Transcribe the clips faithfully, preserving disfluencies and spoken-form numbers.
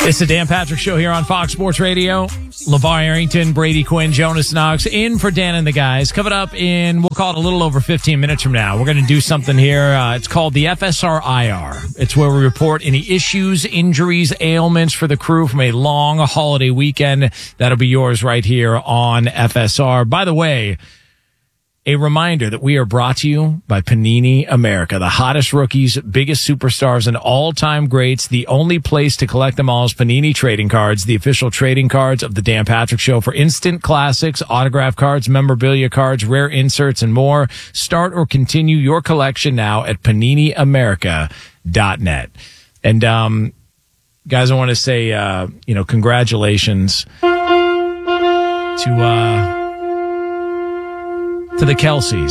It's the Dan Patrick Show here on Fox Sports Radio. LeVar Arrington, Brady Quinn, Jonas Knox in for Dan and the guys. Coming up in, we'll call it a little over fifteen minutes from now. We're going to do something here. Uh, it's called the F S R I R. It's where we report any issues, injuries, ailments for the crew from a long holiday weekend. That'll be yours right here on F S R. By the way, a reminder that we are brought to you by Panini America, the hottest rookies, biggest superstars, and all-time greats. The only place to collect them all is Panini Trading Cards, the official trading cards of the Dan Patrick Show for instant classics, autograph cards, memorabilia cards, rare inserts, and more. Start or continue your collection now at panini america dot net. And, um, guys, I want to say, uh, you know, congratulations to, uh, to the Kelceys.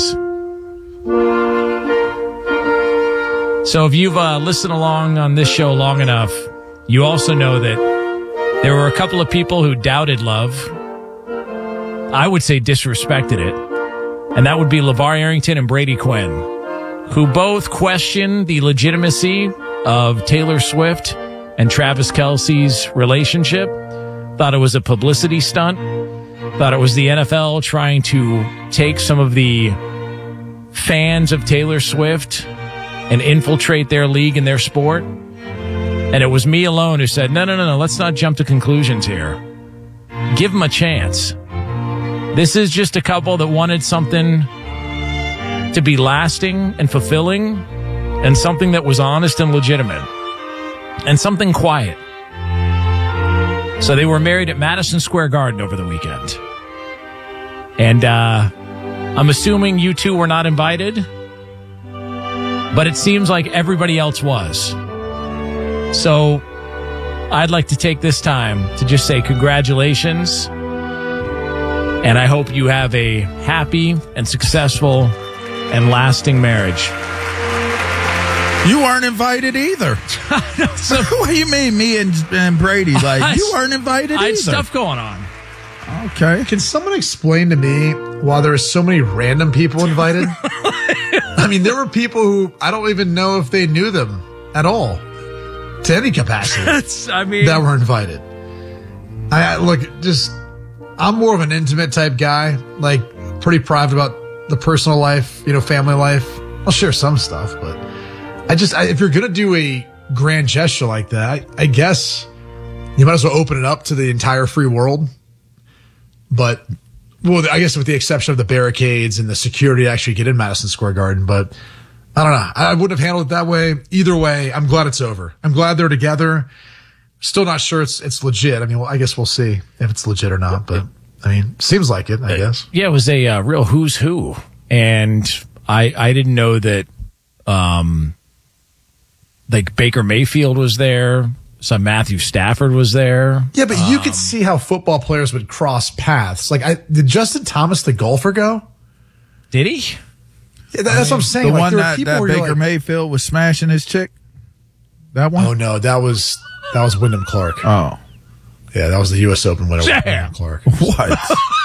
So if you've uh, listened along on this show long enough, you also know that there were a couple of people who doubted love. I would say disrespected it. And that would be LeVar Arrington and Brady Quinn, who both questioned the legitimacy of Taylor Swift and Travis Kelce's relationship, thought it was a publicity stunt, thought it was the N F L trying to take some of the fans of Taylor Swift and infiltrate their league and their sport. And it was me alone who said, no, no, no, no, let's not jump to conclusions here. Give them a chance. This is just a couple that wanted something to be lasting and fulfilling and something that was honest and legitimate and something quiet. So they were married at Madison Square Garden over the weekend. And uh, I'm assuming you two were not invited, but it seems like everybody else was. So I'd like to take this time to just say congratulations. And I hope you have a happy and successful and lasting marriage. You weren't invited either. So what do you mean, me and, and Brady? Like, you weren't invited either. I had stuff going on. Okay. Can someone explain to me why there are so many random people invited? I mean, there were people who I don't even know if they knew them at all, to any capacity. That's, I mean, that were invited. I look, just I'm more of an intimate type guy, like pretty private about the personal life, you know, family life. I'll share some stuff, but I just, I, if you're going to do a grand gesture like that, I, I guess you might as well open it up to the entire free world. But, well, I guess with the exception of the barricades and the security to actually get in Madison Square Garden. But I don't know. I wouldn't have handled it that way. Either way, I'm glad it's over. I'm glad they're together. Still not sure it's it's legit. I mean, well, I guess we'll see if it's legit or not. But, I mean, seems like it, I guess. Yeah, it was a uh, real who's who. And I I didn't know that, um, like, Baker Mayfield was there. So Matthew Stafford was there. Yeah, but you um, could see how football players would cross paths. Like, I, did Justin Thomas, the golfer, go? Did he? Yeah, that, that's I mean, what I'm saying. The like, one that, that Baker like, Mayfield was smashing his chick? That one? Oh, no, that was that was Wyndham Clark. Oh. Yeah, that was the U S Open winner. Damn. Wyndham Clark. What?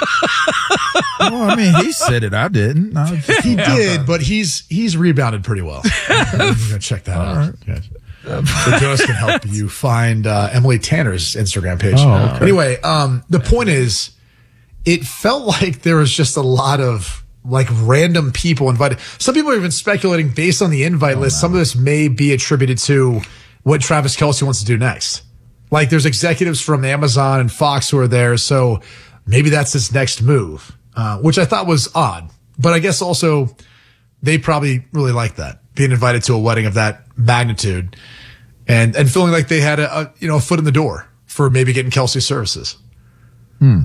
Well, I mean, he said it. I didn't. I just, he did, but he's he's rebounded pretty well. I'm going to check that All out. right. Yeah. So Jonas can help you find uh, Emily Tanner's Instagram page. Oh, okay. Anyway, um, the point is, it felt like there was just a lot of like random people invited. Some people are even speculating based on the invite oh, list. No. Some of this may be attributed to what Travis Kelce wants to do next. Like there's executives from Amazon and Fox who are there, so maybe that's his next move, uh, which I thought was odd. But I guess also they probably really like that, being invited to a wedding of that magnitude. And and feeling like they had a, a you know a foot in the door for maybe getting Kelce services. Hmm.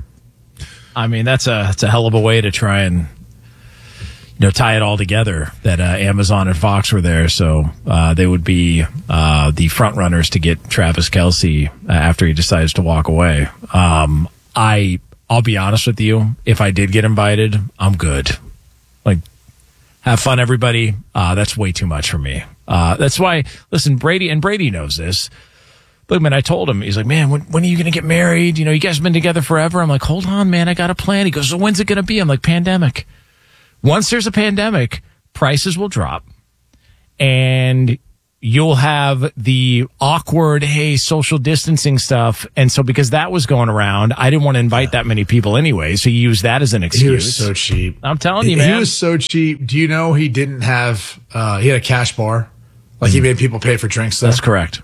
I mean, that's a that's a hell of a way to try and you know tie it all together. That uh, Amazon and Fox were there, so uh, they would be uh, the front runners to get Travis Kelce uh, after he decides to walk away. Um, I I'll be honest with you, if I did get invited, I'm good. Like, have fun, everybody. Uh, that's way too much for me. Uh, that's why, listen, Brady, and Brady knows this. But man, I told him, he's like, man, when, when are you going to get married? You know, you guys have been together forever. I'm like, hold on, man, I got a plan. He goes, so when's it going to be? I'm like, pandemic. Once there's a pandemic, prices will drop. And you'll have the awkward, hey, social distancing stuff. And so because that was going around, I didn't want to invite that many people anyway. So you use that as an excuse. He was so cheap. I'm telling you, he, man. He was so cheap. Do you know he didn't have, uh, he had a cash bar? Like he made people pay for drinks there? That's correct.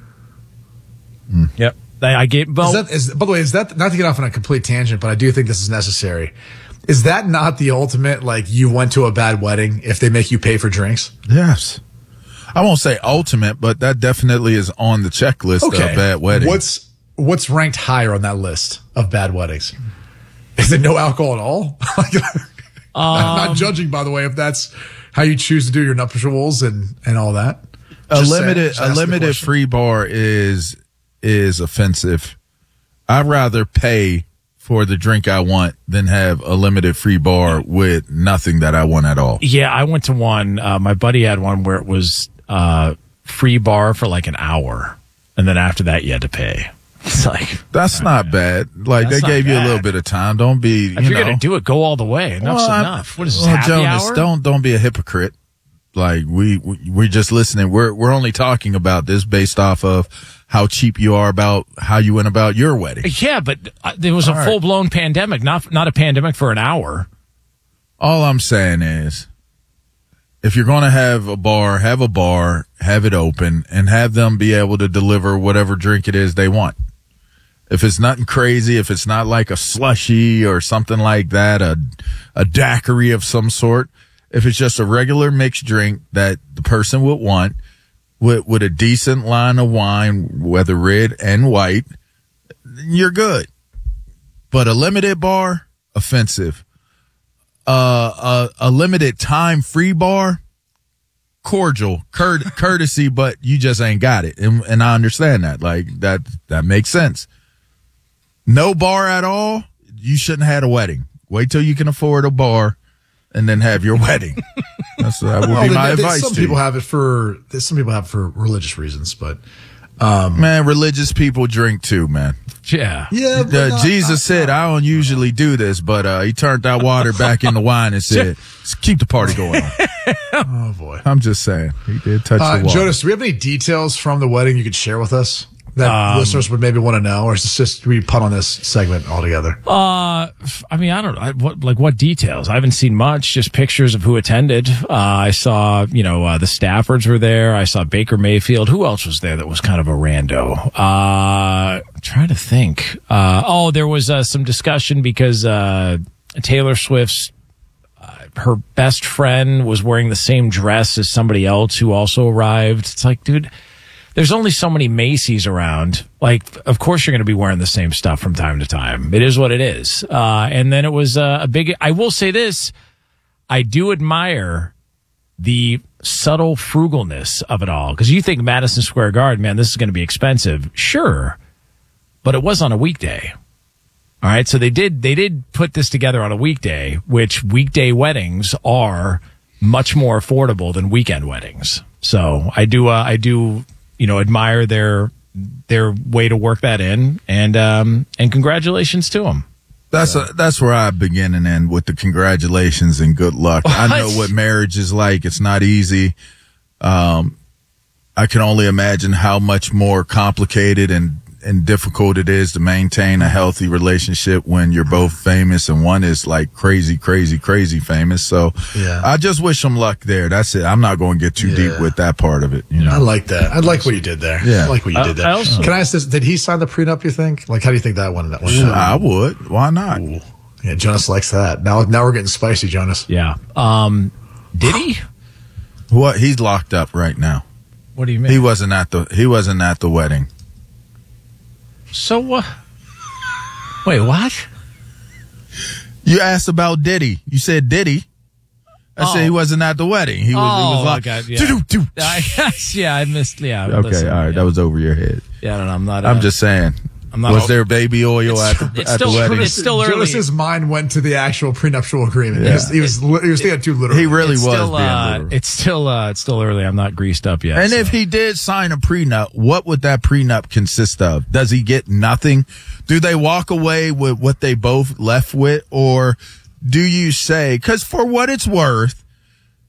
Mm. Yep. I, I gave, well, is that, is, by the way, is that, not to get off on a complete tangent, but I do think this is necessary. Is that not the ultimate, like you went to a bad wedding if they make you pay for drinks? Yes. I won't say ultimate, but that definitely is on the checklist okay. of bad weddings. What's what's ranked higher on that list of bad weddings? Is it no alcohol at all? um, I'm not judging, by the way, if that's how you choose to do your nuptials and, and all that. A limited a limited free bar is is offensive. I'd rather pay for the drink I want than have a limited free bar with nothing that I want at all. Yeah, I went to one. Uh, my buddy had one where it was uh, free bar for like an hour, and then after that you had to pay. It's like that's not right. bad. Like that's they gave bad. you a little bit of time. Don't be. You if you're know, gonna do it, go all the way. Enough's well, enough. What is this, well, happy Jonas, hour? Don't don't be a hypocrite. Like we, we we're just listening. We're we're only talking about this based off of how cheap you are about how you went about your wedding. Yeah, but uh, there was a right. full blown pandemic, not not a pandemic for an hour. All I'm saying is, if you're going to have a bar, have a bar, have it open, and have them be able to deliver whatever drink it is they want. If it's nothing crazy, if it's not like a slushie or something like that, a a daiquiri of some sort, if it's just a regular mixed drink that the person would want with, with a decent line of wine, whether red and white, you're good. But a limited bar, offensive. Uh, a, a limited time free bar, cordial, cur- courtesy, but you just ain't got it. And, and I understand that. Like that, that makes sense. No bar at all. You shouldn't have had a wedding. Wait till you can afford a bar and then have your wedding. That's, that would well, be my they, advice. Some to people you. have it for, some people have it for religious reasons, but, um, man, religious people drink too, man. Yeah. Yeah. Uh, not, Jesus not, said, not. I don't usually do this, but uh, he turned that water back into wine and said, keep the party going on. Oh, boy. I'm just saying. He did touch Uh, the water. Jonas, do we have any details from the wedding you could share with us that Um, listeners would maybe want to know? Or is this just we punt on this segment altogether? Uh, I mean, I don't know. I, what, like what details? I haven't seen much, just pictures of who attended. Uh, I saw, you know, uh, the Staffords were there. I saw Baker Mayfield. Who else was there that was kind of a rando? Uh, I'm trying to think. Uh, oh, there was uh, some discussion because uh, Taylor Swift's uh, her best friend was wearing the same dress as somebody else who also arrived. It's like, dude, there's only so many Macy's around. Like, of course you're going to be wearing the same stuff from time to time. It is what it is. Uh, and then it was uh, a big, I will say this, I do admire the subtle frugalness of it all. Because you think Madison Square Garden, man, this is going to be expensive. Sure. But it was on a weekday. All right. So they did, they did put this together on a weekday, which weekday weddings are much more affordable than weekend weddings. So I do, uh, I do, you know, admire their their way to work that in, and um, and congratulations to them. That's a, that's where I begin and end with the congratulations and good luck. What? I know what marriage is like. It's not easy. Um, I can only imagine how much more complicated and, and difficult it is to maintain a healthy relationship when you're both famous and one is like crazy, crazy, crazy famous. So Yeah. I just wish them luck there. That's it. I'm not going to get too Yeah. deep with that part of it. You know, I like that. I like what you did there. Yeah. I like what you I- did there. I also- Can I ask this? Did he sign the prenup, you think? Like, how do you think that went? That went down? I would. Why not? Ooh. Yeah, Jonas likes that. Now, now we're getting spicy, Jonas. Yeah. Um, did he? What? He's locked up right now. What do you mean? He wasn't at the, he wasn't at the wedding. So, uh, wait, what? You asked about Diddy. You said Diddy. I Oh. said he wasn't at the wedding. He was. Oh, he was my like, God, yeah. "Doo-doo-doo." I, yeah, I missed. Yeah. Okay, listen, all right, yeah. that was over your head. Yeah, I don't know. I'm not. Uh, I'm just saying. I'm not- was there baby oil at the, it's at the still- wedding? it's still early. Jonas's mind went to the actual prenuptial agreement. Yeah. He was, he was, li- he was thinking too literally. He really It's was still, being uh, literal. it's still, uh, it's still early. I'm not greased up yet. And so. if he did sign a prenup, what would that prenup consist of? Does he get nothing? Do they walk away with what they both left with? Or do you say, because for what it's worth,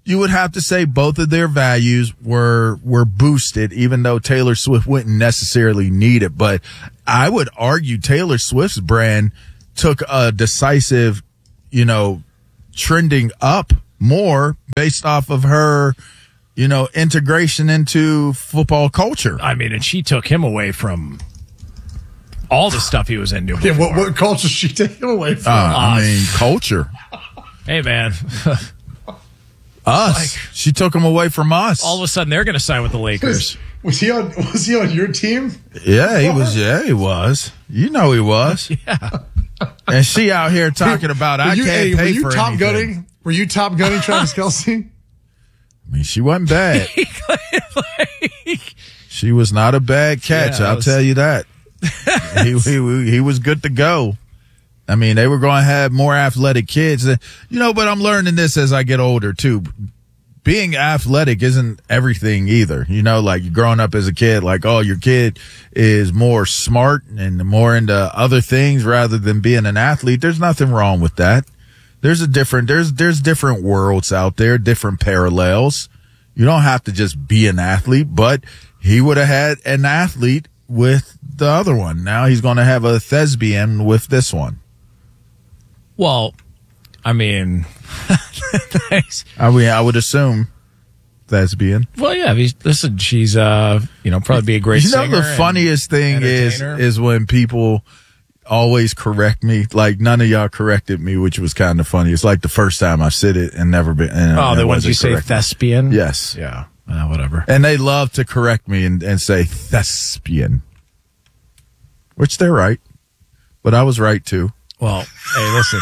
you would have to say both of their values were were boosted, even though Taylor Swift wouldn't necessarily need it. But I would argue Taylor Swift's brand took a decisive, you know, trending up more based off of her, you know, integration into football culture. I mean, and she took him away from all the stuff he was into. Yeah, what, what culture she take him away from? Uh, I mean, culture. Hey, man. Us. Like, she took him away from us. All of a sudden, they're going to sign with the Lakers. Was he on? Was he on your team? Yeah, he was. Yeah, he was. You know, he was. Yeah. And she out here talking about were I you, can't hey, pay were you for top anything. gunning? Were you top gunning Travis Kelce? I mean, she wasn't bad. Like, She was not a bad catch. Yeah, I'll was, tell you that. he, he he was good to go. I mean, they were going to have more athletic kids, you know. But I'm learning this as I get older too. Being athletic isn't everything either. You know, like you're growing up as a kid, like, oh, your kid is more smart and more into other things rather than being an athlete. There's nothing wrong with that. There's a different, there's, there's different worlds out there, different parallels. You don't have to just be an athlete, but he would have had an athlete with the other one. Now he's going to have a thespian with this one. well, I mean, I mean, I would assume thespian. well, yeah. He's, listen, she's, uh, you know, probably be a great You know, singer. the funniest thing is, entertainer. is when people always correct me. Like none of y'all corrected me, which was kind of funny. It's like the first time I said it and never been. And oh, and the ones wasn't you say corrected. thespian? Yes. Yeah. Uh, whatever. And they love to correct me and, and say thespian, which they're right. But I was right too. Well, hey, listen.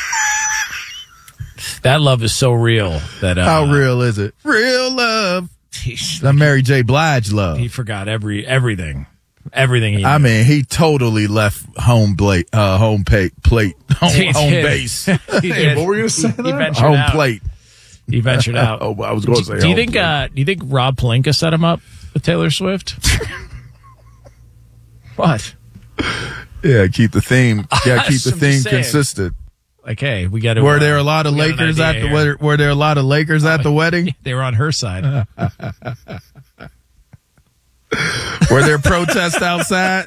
That love is so real that uh, How real is it? Real love. he's- The Mary J. Blige love. he forgot every everything, everything. He I knew. mean, he totally left home plate, uh, home plate, plate, home, He home did. base, He did. what were you gonna say He, he there? ventured home out. plate. He ventured out. Oh, I was going to say. Do you home think? plate. Uh, do you think Rob Pelinka set him up with Taylor Swift? What? Yeah, keep the theme. Yeah, keep the I'm just theme saying. consistent. Like, hey, we got to. Were there a lot of we got an Lakers idea at the here. were, were there a lot of Lakers at the wedding? They were on her side. Were there protests outside?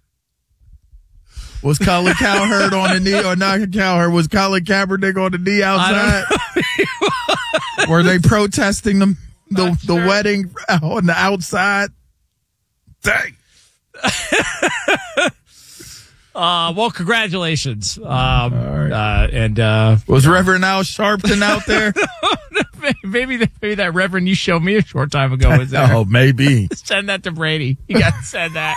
Was Colin Cowherd on the knee or not Cowherd? Was Colin Kaepernick on the knee outside? Were they protesting the the, the wedding on the outside? Dang. Uh, well, congratulations. Um, uh, and uh, Was Reverend Al Sharpton out there? maybe the, maybe that Reverend you showed me a short time ago was there. Oh, maybe. Send that to Brady. You got to send that.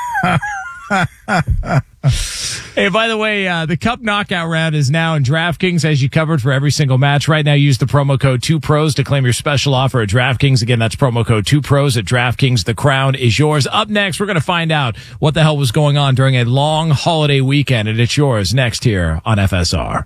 Hey, by the way, uh, the Cup Knockout round is now in DraftKings, as you covered for every single match. Right now, use the promo code two pros to claim your special offer at DraftKings. Again, that's promo code two pros at DraftKings. The crown is yours. Up next, we're going to find out what the hell was going on during a long holiday weekend, and it's yours next here on F S R.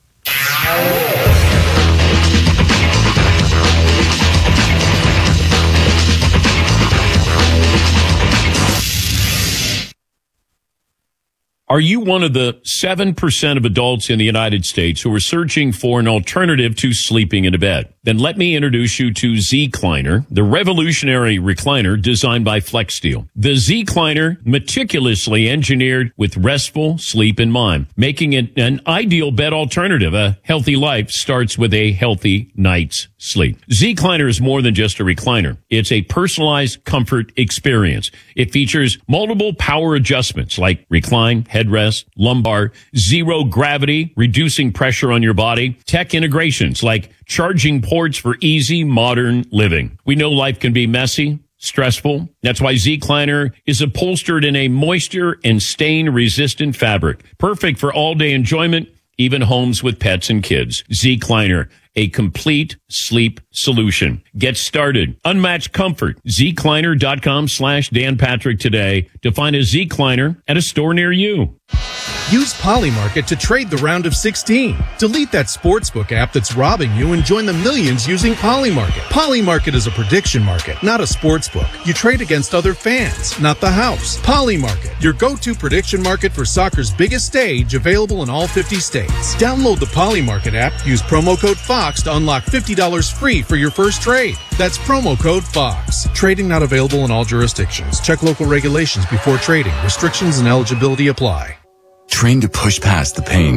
Are you one of the seven percent of adults in the United States who are searching for an alternative to sleeping in a bed? Then let me introduce you to Z-Cliner, the revolutionary recliner designed by FlexSteel. The Z-Cliner, meticulously engineered with restful sleep in mind, making it an ideal bed alternative. A healthy life starts with a healthy night's sleep. Z-Cliner is more than just a recliner. It's a personalized comfort experience. It features multiple power adjustments like recline, headrest, lumbar, zero gravity, reducing pressure on your body, tech integrations like charging ports for easy modern living. We know life can be messy, stressful. That's why Z-Cliner is upholstered in a moisture and stain resistant fabric. Perfect for all day enjoyment, even homes with pets and kids. Z-Cliner, a complete sleep solution. Get started. Unmatched comfort. Z-Cliner.com slash Dan Patrick today to find a Z-Cliner at a store near you. Use Polymarket to trade the round of sixteen. Delete that sportsbook app that's robbing you and join the millions using Polymarket. Polymarket is a prediction market, not a sportsbook. You trade against other fans, not the house. Polymarket, your go-to prediction market for soccer's biggest stage, available in all fifty states. Download the Polymarket app, use promo code FOX to unlock fifty dollars free for your first trade. That's promo code FOX. Trading not available in all jurisdictions. Check local regulations before trading. Restrictions and eligibility apply. Train to push past the pain.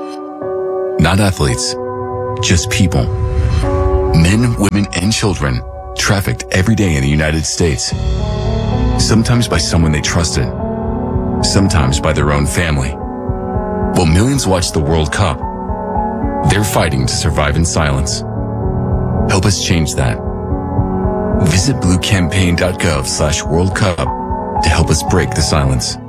Not athletes, just people. Men, women, and children trafficked every day in the United States. Sometimes by someone they trusted. Sometimes by their own family. While millions watch the World Cup, they're fighting to survive in silence. Help us change that. Visit bluecampaign.gov slash World Cup to help us break the silence.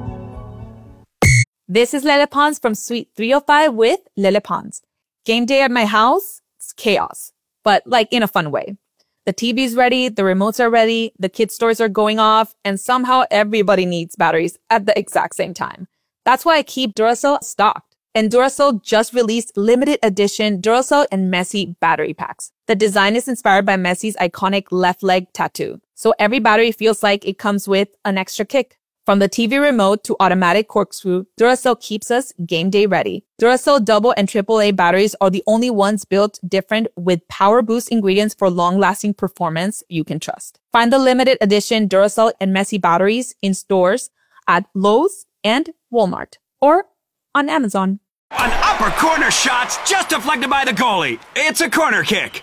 This is Lele Pons from Suite three oh five with Lele Pons. Game day at my house, it's chaos, but like in a fun way. The T V's ready, the remotes are ready, the kids' stores are going off, and somehow everybody needs batteries at the exact same time. That's why I keep Duracell stocked. And Duracell just released limited edition Duracell and Messi battery packs. The design is inspired by Messi's iconic left leg tattoo. So every battery feels like it comes with an extra kick. From the T V remote to automatic corkscrew, Duracell keeps us game day ready. Duracell double and triple A batteries are the only ones built different with power boost ingredients for long-lasting performance you can trust. Find the limited edition Duracell and Messi batteries in stores at Lowe's and Walmart or on Amazon. An upper corner shot's just deflected by the goalie. It's a corner kick.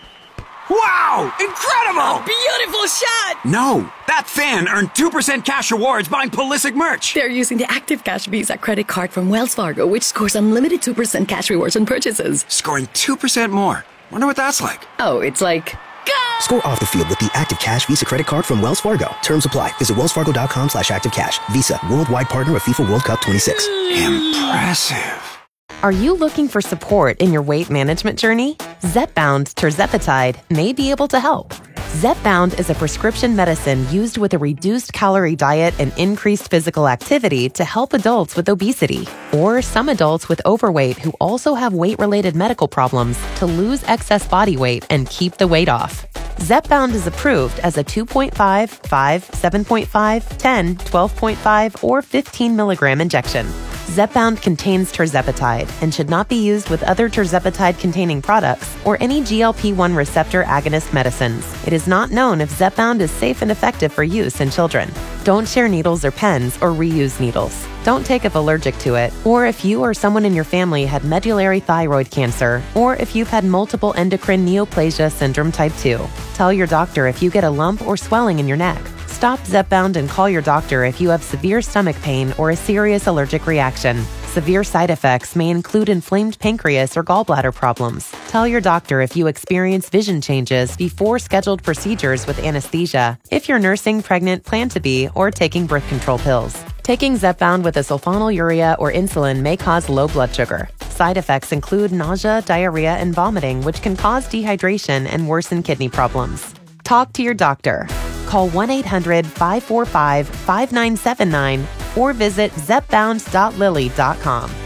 Wow! Incredible! A beautiful shot! No, that fan earned two percent cash rewards buying Pulisic merch. They're using the Active Cash Visa credit card from Wells Fargo, which scores unlimited two percent cash rewards on purchases. Scoring two percent more. Wonder what that's like. Oh, it's like... Go! Score off the field with the Active Cash Visa credit card from Wells Fargo. Terms apply. Visit wellsfargo.com slash active cash. Visa, worldwide partner of FIFA World Cup twenty-six. Impressive. Are you looking for support in your weight management journey? Zepbound tirzepatide may be able to help. Zepbound is a prescription medicine used with a reduced calorie diet and increased physical activity to help adults with obesity or some adults with overweight who also have weight-related medical problems to lose excess body weight and keep the weight off. Zepbound is approved as a two point five, five, seven point five, ten, twelve point five, or fifteen milligram injection. Zepbound contains tirzepatide and should not be used with other tirzepatide-containing products or any G L P one receptor agonist medicines. It is not known if Zepbound is safe and effective for use in children. Don't share needles or pens or reuse needles. Don't take if allergic to it, or if you or someone in your family had medullary thyroid cancer, or if you've had multiple endocrine neoplasia syndrome type two. Tell your doctor if you get a lump or swelling in your neck. Stop Zepbound and call your doctor if you have severe stomach pain or a serious allergic reaction. Severe side effects may include inflamed pancreas or gallbladder problems. Tell your doctor if you experience vision changes before scheduled procedures with anesthesia, if you're nursing, pregnant, plan to be, or taking birth control pills. Taking Zepbound with a sulfonylurea or insulin may cause low blood sugar. Side effects include nausea, diarrhea, and vomiting, which can cause dehydration and worsen kidney problems. Talk to your doctor. Call one eight hundred, five four five, five nine seven nine or visit zepbound dot lilly dot com.